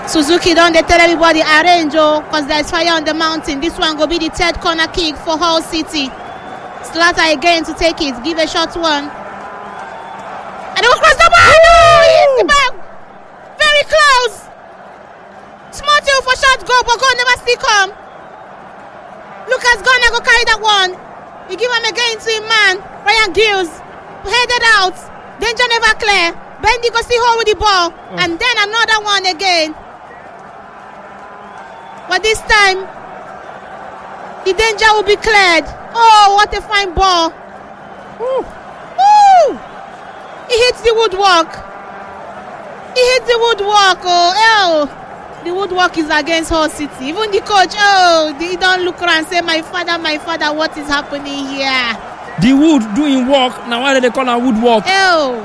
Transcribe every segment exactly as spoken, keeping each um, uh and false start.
Suzuki don't they tell everybody arrange oh, because there's fire on the mountain. This one will be the third corner kick for Hull City. Slaughter again to take it. Give a short one. And they will cross the ball. Oh, yes, the ball. Very close. Small tail for shot goal, but goal never still come. Lucas Gunnar go carry that one. He give him again to him man. Ryan Gills headed out. Danger never clear. Bendy go still hold with the ball. Oh. And then another one again. But this time, the danger will be cleared. Oh, what a fine ball. Ooh. Ooh. He hits the woodwork. He hits the woodwork. Oh, oh. The woodwork is against Hull City. Even the coach, oh, he don't look around and say, my father, my father, what is happening here? The wood doing work. Now why do they call her woodwork? Oh.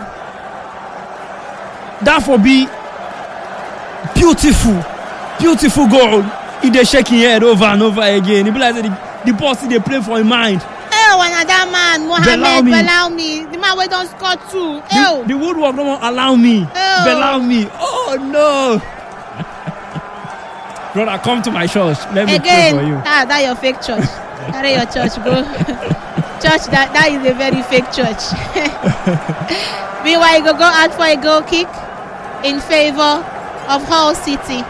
That for be beautiful. Beautiful goal. He dey shaking head over and over again. He be like the, the boss they play for his mind. Oh, another man, Mohamed Bellamy. The man we don't score two. Oh. The, the woodwork don't allow me. Oh. Bellamy. Oh no. Brother, come to my church. Let me again, pray for you. Ah, that your fake church. Carry your church, bro. Church, that, that is a very fake church. Meanwhile, you go, go out for a goal kick in favor of Hull City.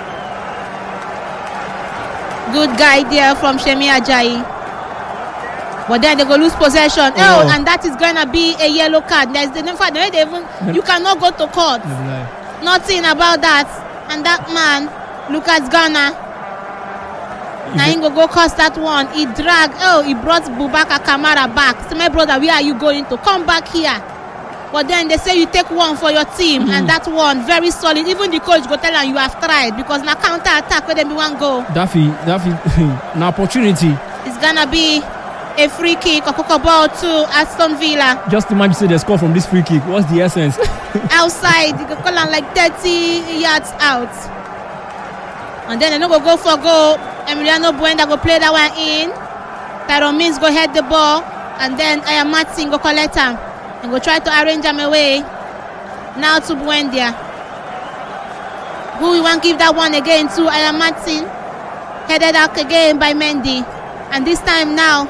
Good guy there from Shemi Ajayi. But then they go lose possession. Oh, oh and that is gonna be a yellow card. There's the fact they even you cannot go to court. Nothing about that. And that man, Lucas Ghana, now he go go cost that one. He dragged. Oh, he brought Boubacar Kamara back. So my brother, where are you going to? Come back here. But then they say you take one for your team, mm-hmm. and that one very solid. Even the coach go tell them you have tried because na counter attack where they be one go. Daffy, Daffy, an opportunity. It's gonna be a free kick or Coco ball to Aston Villa. Just imagine say they score from this free kick. What's the essence? Outside, you go call them like thirty yards out, and then they no go go for goal. Emiliano Buenda go play that one in. Tyrone Mings go head the ball, and then Aya Martin go collect him. And go try to arrange them away. Now to Buendia. Who we want to give that one again to Aya Martin. Headed out again by Mendy. And this time now,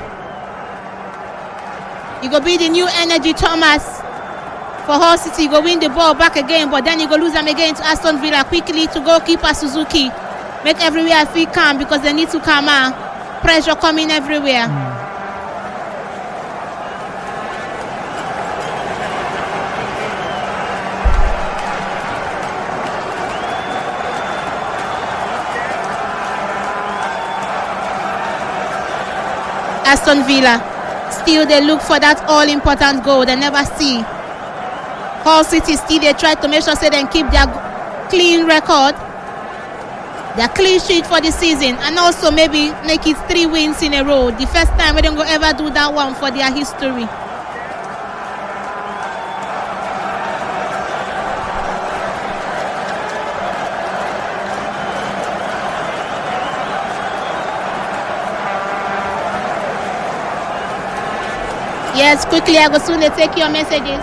he go be the new Energy Thomas for Hull City. He go win the ball back again, but then he go lose them again to Aston Villa. Quickly to goalkeeper Suzuki. Make everywhere feel calm because they need to calm out. Pressure coming everywhere. Mm. Aston Villa, still they look for that all-important goal. They never see. Hull City still they try to make sure say they keep their clean record, their clean sheet for the season, and also maybe make it three wins in a row. The first time we don't go ever do that one for their history. Yes, quickly, I go soon they take your messages.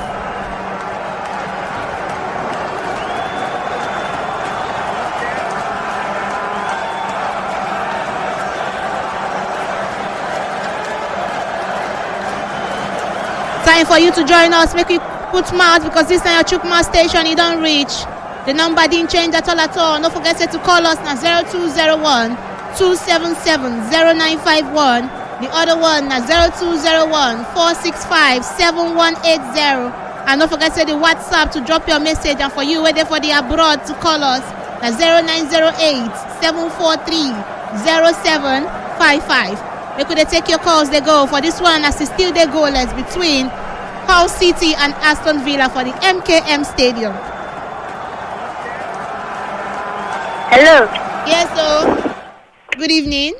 Time for you to join us. Make you put mouth because this time your Chukma station you don't reach. The number didn't change at all at all. Don't forget to call us now zero two zero one, two seven seven, zero nine five one. The other one na zero two zero one, four six five, seven one eight zero. And don't forget to the WhatsApp to drop your message. And for you waiting for the abroad to call us na zero nine zero eight, seven four three, zero seven five five. We could take your calls. They go for this one as it's still the goalless between Hull City and Aston Villa for the M K M Stadium. Hello. Yes, so good evening.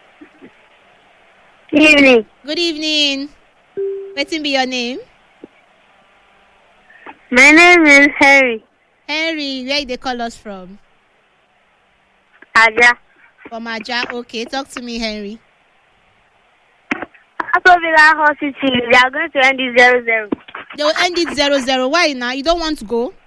Good evening. Good evening. What will be your name? My name is Harry. Henry, where they call us from? Aja. From Aja, okay. Talk to me, Henry. Aston Villa Hull City, they are going to end it zero zero. They will end it zero zero. Why now? You don't want to go?